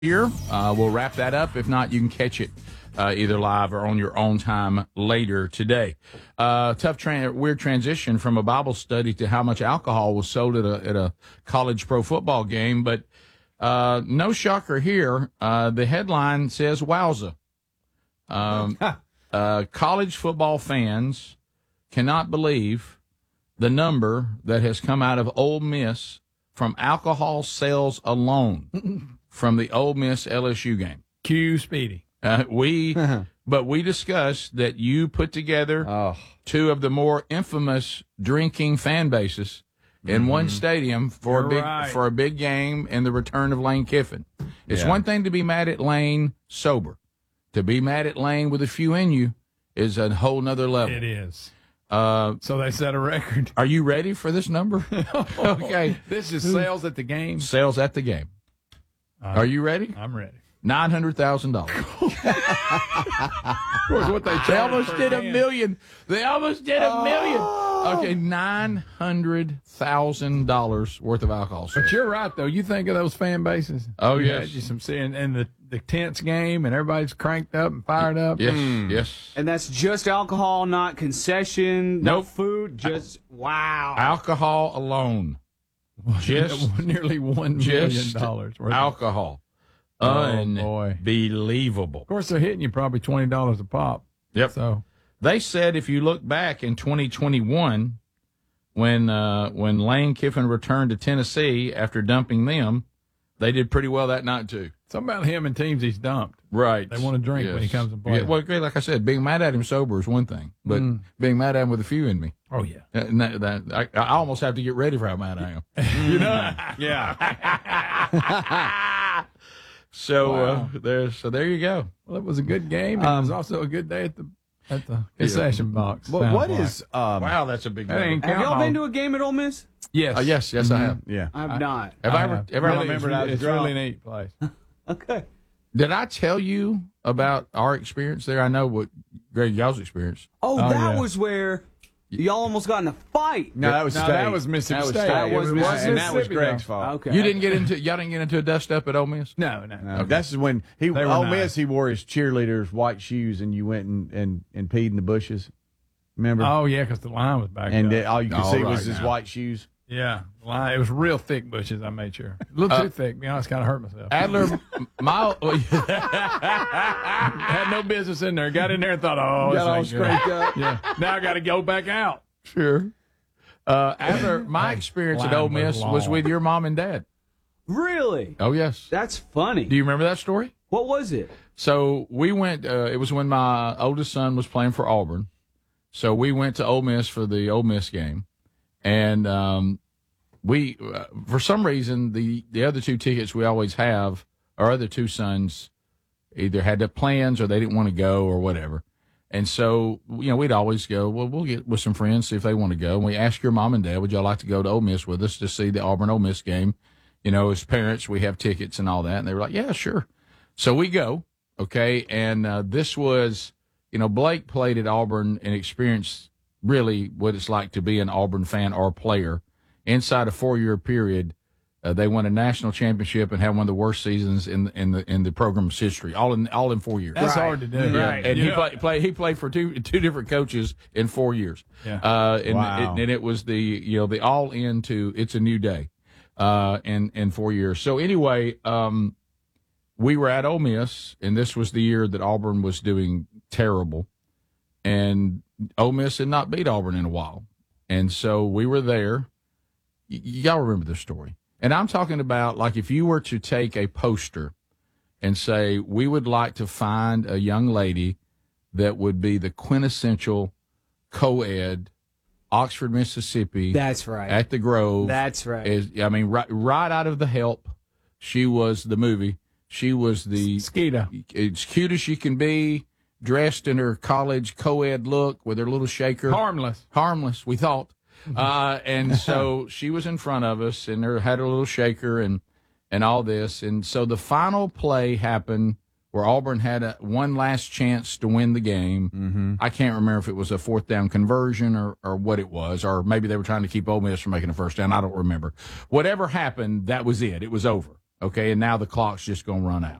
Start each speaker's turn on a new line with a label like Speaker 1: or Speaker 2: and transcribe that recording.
Speaker 1: here. We'll wrap that up. If not, you can catch it either live or on your own time later today. Weird transition from a Bible study to how much alcohol was sold at a college pro football game, but no shocker here. The headline says, "Wowza." College football fans cannot believe the number that has come out of Ole Miss from alcohol sales alone. From the Ole Miss LSU game.
Speaker 2: Cue Speedy.
Speaker 1: But we discussed that you put together two of the more infamous drinking fan bases in one stadium for a big game and the return of Lane Kiffin. It's one thing to be mad at Lane sober. To be mad at Lane with a few in you is a whole nother level.
Speaker 2: It is. So they set a record.
Speaker 1: Are you ready for this number? Okay.
Speaker 2: This is sales at the game.
Speaker 1: Sales at the game. Are you ready?
Speaker 2: I'm ready.
Speaker 1: $900,000.
Speaker 2: Of course, what
Speaker 1: they almost did $1 million. They almost did $1 million. Okay, $900,000 worth of alcohol sales.
Speaker 2: But you're right, though. You think of those fan bases.
Speaker 1: Oh, yes.
Speaker 2: You some and the tense game, and everybody's cranked up and fired up.
Speaker 1: Yes, yes.
Speaker 3: And that's just alcohol, not concession, no food, just wow.
Speaker 1: Alcohol alone. Just
Speaker 2: nearly $1 million worth
Speaker 1: alcohol. Unbelievable.
Speaker 2: Of course, they're hitting you probably $20 a pop.
Speaker 1: Yep.
Speaker 2: So
Speaker 1: they said if you look back in 2021, when Lane Kiffin returned to Tennessee after dumping them, they did pretty well that night too.
Speaker 2: Something about him and teams he's dumped.
Speaker 1: Right.
Speaker 2: They want to drink when he comes and plays.
Speaker 1: Yeah, well, like I said, being mad at him sober is one thing, but being mad at him with a few in me.
Speaker 2: Oh, yeah.
Speaker 1: I almost have to get ready for how mad I am.
Speaker 2: You know?
Speaker 1: Yeah. So there you go.
Speaker 2: Well, it was a good game. And it was also a good day at the concession box.
Speaker 1: Wow, that's a big game.
Speaker 3: Have y'all been to a game at Ole Miss?
Speaker 2: Yes.
Speaker 1: Yes, I have.
Speaker 4: Yeah.
Speaker 3: I've not.
Speaker 1: Have I ever
Speaker 2: remember that? It's really neat place.
Speaker 3: Okay.
Speaker 1: Did I tell you about our experience there? I know what Greg, y'all's experience.
Speaker 3: That was where y'all almost got in a fight.
Speaker 4: No, that was State.
Speaker 2: That was Mississippi State.
Speaker 3: That was Mississippi.
Speaker 4: And that was Greg's fault.
Speaker 3: Okay.
Speaker 1: Y'all didn't get into a dust up at Ole Miss?
Speaker 2: No.
Speaker 4: Okay. That's when Ole Miss, he wore his cheerleaders' white shoes, and you went and peed in the bushes. Remember?
Speaker 2: Oh, yeah, because the line was back
Speaker 4: and
Speaker 2: up.
Speaker 4: all you could see was his white shoes.
Speaker 2: Yeah, it was real thick bushes, I made sure. A little too thick. To be honest, kind of hurt myself.
Speaker 1: Adler,
Speaker 2: had no business in there. Got in there and thought,
Speaker 3: got all scraped up.
Speaker 2: Yeah. Now I got to go back out.
Speaker 1: Sure. Adler, my experience at Ole Miss was with your mom and dad.
Speaker 3: Really?
Speaker 1: Oh, yes.
Speaker 3: That's funny.
Speaker 1: Do you remember that story?
Speaker 3: What was it?
Speaker 1: So we went, it was when my oldest son was playing for Auburn. So we went to Ole Miss for the Ole Miss game. And we, for some reason, the other two tickets we always have, our other two sons either had the plans or they didn't want to go or whatever. And so, we'd always go, well, we'll get with some friends, see if they want to go. And we asked your mom and dad, would y'all like to go to Ole Miss with us to see the Auburn-Ole Miss game? As parents, we have tickets and all that. And they were like, yeah, sure. So we go, okay? And this was, Blake played at Auburn and experienced really what it's like to be an Auburn fan or player. Inside a 4-year period, they won a national championship and had one of the worst seasons in the program's history, all in 4 years.
Speaker 2: That's hard to do.
Speaker 1: Right. And he played for two different coaches in 4 years.
Speaker 2: Yeah.
Speaker 1: And it was the all into it's a new day in 4 years. So anyway, we were at Ole Miss, and this was the year that Auburn was doing terrible, and Ole Miss had not beat Auburn in a while. And so we were there. Y'all remember this story. And I'm talking about, like, if you were to take a poster and say, we would like to find a young lady that would be the quintessential co-ed, Oxford, Mississippi.
Speaker 3: That's right.
Speaker 1: At the Grove.
Speaker 3: That's right.
Speaker 1: Right out of The Help. She was the movie. She was the
Speaker 2: Skeeta.
Speaker 1: As cute as she can be, dressed in her college co-ed look with her little shaker. Harmless, we thought. And so she was in front of us and had her little shaker and all this. And so the final play happened where Auburn had one last chance to win the game. Mm-hmm. I can't remember if it was a fourth down conversion or what it was, or maybe they were trying to keep Ole Miss from making a first down. I don't remember. Whatever happened, that was it. It was over. Okay, and now the clock's just going to run out.